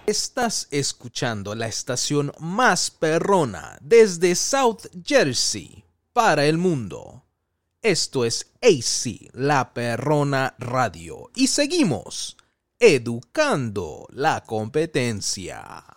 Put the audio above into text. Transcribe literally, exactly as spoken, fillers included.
Estás escuchando la estación más perrona desde South Jersey para el mundo. Esto es A C, La Perrona Radio. Y seguimos educando la competencia.